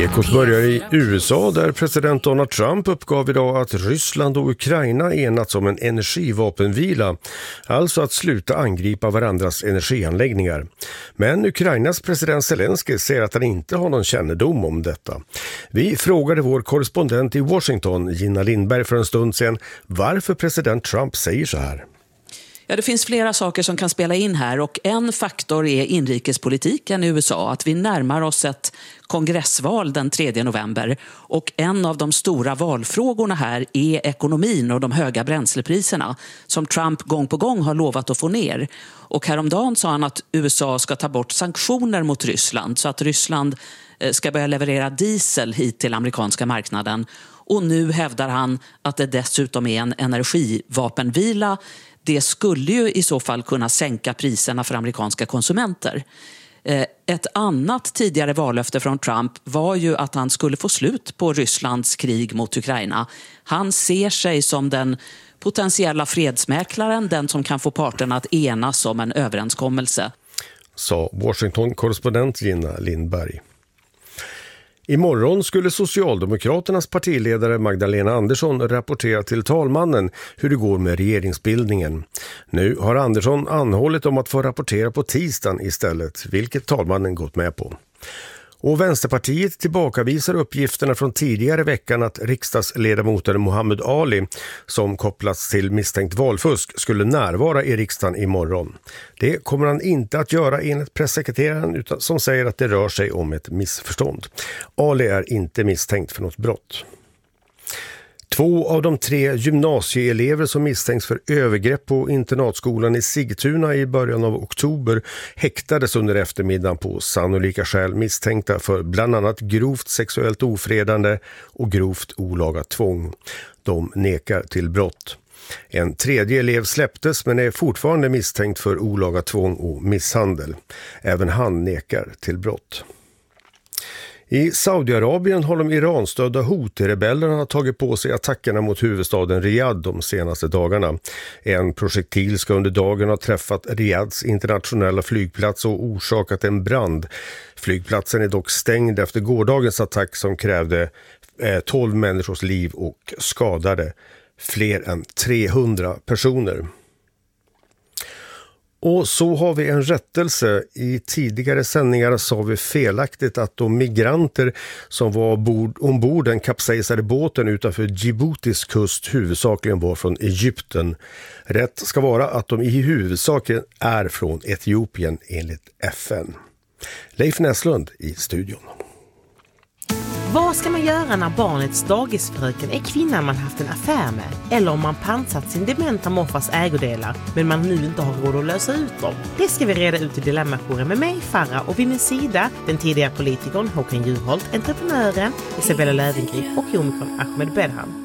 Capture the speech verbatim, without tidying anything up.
Ekot börjar i U S A där president Donald Trump uppgav idag att Ryssland och Ukraina enats om en energivapenvila, alltså att sluta angripa varandras energianläggningar. Men Ukrainas president Zelensky säger att han inte har någon kännedom om detta. Vi frågade vår korrespondent i Washington, Gina Lindberg, för en stund sedan varför president Trump säger så här. Ja, det finns flera saker som kan spela in här och en faktor är inrikespolitiken i U S A. Att vi närmar oss ett kongressval den tredje november och en av de stora valfrågorna här är ekonomin och de höga bränslepriserna som Trump gång på gång har lovat att få ner. Och häromdagen sa han att U S A ska ta bort sanktioner mot Ryssland så att Ryssland ska börja leverera diesel hit till amerikanska marknaden. Och nu hävdar han att det dessutom är en energivapenvila. Det skulle ju i så fall kunna sänka priserna för amerikanska konsumenter. Ett annat tidigare vallöfte från Trump var ju att han skulle få slut på Rysslands krig mot Ukraina. Han ser sig som den potentiella fredsmäklaren, den som kan få parterna att enas om en överenskommelse. Sa Washington-korrespondent Gina Lindberg. Imorgon skulle Socialdemokraternas partiledare Magdalena Andersson rapportera till talmannen hur det går med regeringsbildningen. Nu har Andersson anhållit om att få rapportera på tisdagen istället, vilket talmannen gått med på. Och Vänsterpartiet tillbakavisar uppgifterna från tidigare veckan att riksdagsledamoten Mohammed Ali, som kopplats till misstänkt valfusk, skulle närvara i riksdagen imorgon. Det kommer han inte att göra enligt pressekreteraren, utan som säger att det rör sig om ett missförstånd. Ali är inte misstänkt för något brott. Två av de tre gymnasieelever som misstänks för övergrepp på internatskolan i Sigtuna i början av oktober häktades under eftermiddagen på sannolika skäl misstänkta för bland annat grovt sexuellt ofredande och grovt olaga tvång. De nekar till brott. En tredje elev släpptes men är fortfarande misstänkt för olaga tvång och misshandel. Även han nekar till brott. I Saudiarabien har de Iranstödda Houthi-rebellerna tagit på sig attackerna mot huvudstaden Riyadh de senaste dagarna. En projektil ska under dagen ha träffat Riyadhs internationella flygplats och orsakat en brand. Flygplatsen är dock stängd efter gårdagens attack som krävde tolv människors liv och skadade fler än trehundra personer. Och så har vi en rättelse. I tidigare sändningar sa vi felaktigt att de migranter som var ombord, ombord den kapsejsade båten utanför Djiboutis kust huvudsakligen var från Egypten. Rätt ska vara att de i huvudsak är från Etiopien enligt F N. Leif Näslund i studion. Vad ska man göra när barnets dagisfröken är kvinnan man haft en affär med? Eller om man pansat sin dementa morfars ägodelar men man nu inte har råd att lösa ut dem? Det ska vi reda ut i Dilemma-jouren med mig, Farah, och vid min sida den tidigare politikern Håkan Juholt, entreprenören Isabella Löwengrip och komikern Ahmed Bedham.